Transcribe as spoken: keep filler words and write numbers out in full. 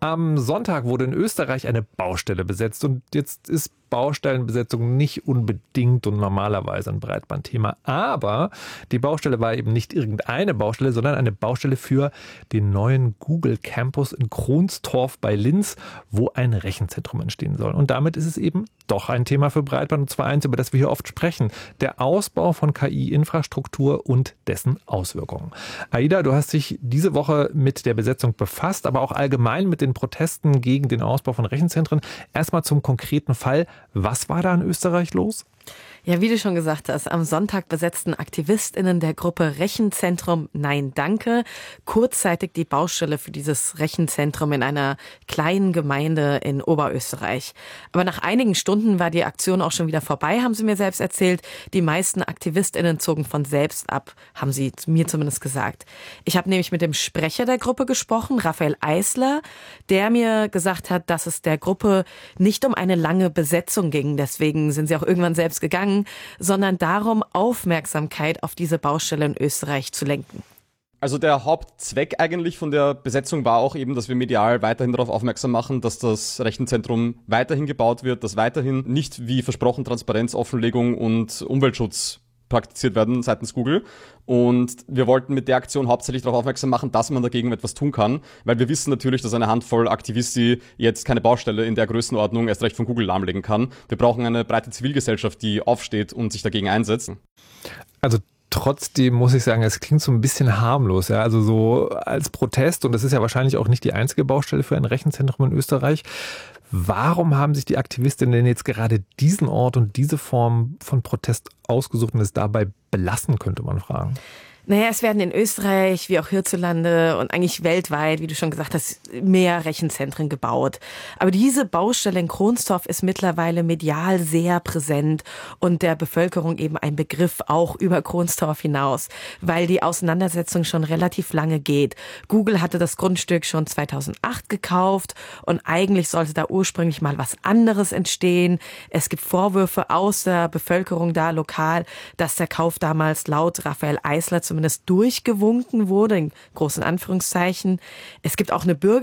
Am Sonntag wurde in Österreich eine Baustelle besetzt und jetzt ist Baustellenbesetzung nicht unbedingt und normalerweise ein Breitbandthema. Aber die Baustelle war eben nicht irgendeine Baustelle, sondern eine Baustelle für den neuen Google Campus in Kronstorf bei Linz, wo ein Rechenzentrum entstehen soll. Und damit ist es eben doch ein Thema für Breitband, und zwar eins, über das wir hier oft sprechen. Der Ausbau von K I-Infrastruktur und dessen Auswirkungen. Aida, du hast dich diese Woche mit der Besetzung befasst, aber auch allgemein mit den Protesten gegen den Ausbau von Rechenzentren. Erstmal zum konkreten Fall. Was war da in Österreich los? Ja, wie du schon gesagt hast, am Sonntag besetzten AktivistInnen der Gruppe Rechenzentrum Nein Danke kurzzeitig die Baustelle für dieses Rechenzentrum in einer kleinen Gemeinde in Oberösterreich. Aber nach einigen Stunden war die Aktion auch schon wieder vorbei, haben sie mir selbst erzählt. Die meisten AktivistInnen zogen von selbst ab, haben sie mir zumindest gesagt. Ich habe nämlich mit dem Sprecher der Gruppe gesprochen, Raphael Eisler, der mir gesagt hat, dass es der Gruppe nicht um eine lange Besetzung ging. Deswegen sind sie auch irgendwann selbst gegangen, sondern darum, Aufmerksamkeit auf diese Baustelle in Österreich zu lenken. Also der Hauptzweck eigentlich von der Besetzung war auch eben, dass wir medial weiterhin darauf aufmerksam machen, dass das Rechenzentrum weiterhin gebaut wird, dass weiterhin nicht wie versprochen Transparenz, Offenlegung und Umweltschutz praktiziert werden seitens Google. Und wir wollten mit der Aktion hauptsächlich darauf aufmerksam machen, dass man dagegen etwas tun kann, weil wir wissen natürlich, dass eine Handvoll Aktivisti jetzt keine Baustelle in der Größenordnung erst recht von Google lahmlegen kann. Wir brauchen eine breite Zivilgesellschaft, die aufsteht und sich dagegen einsetzt. Also trotzdem muss ich sagen, es klingt so ein bisschen harmlos. Ja? Also so als Protest, und das ist ja wahrscheinlich auch nicht die einzige Baustelle für ein Rechenzentrum in Österreich. Warum haben sich die Aktivistinnen denn jetzt gerade diesen Ort und diese Form von Protest ausgesucht und es dabei belassen, könnte man fragen? Naja, es werden in Österreich wie auch hierzulande und eigentlich weltweit, wie du schon gesagt hast, mehr Rechenzentren gebaut. Aber diese Baustelle in Kronstorf ist mittlerweile medial sehr präsent und der Bevölkerung eben ein Begriff auch über Kronstorf hinaus, weil die Auseinandersetzung schon relativ lange geht. Google hatte das Grundstück schon zweitausendacht gekauft und eigentlich sollte da ursprünglich mal was anderes entstehen. Es gibt Vorwürfe aus der Bevölkerung da lokal, dass der Kauf damals laut Raphael Eisler zumindest durchgewunken wurde, in großen Anführungszeichen. Es gibt auch eine Bürger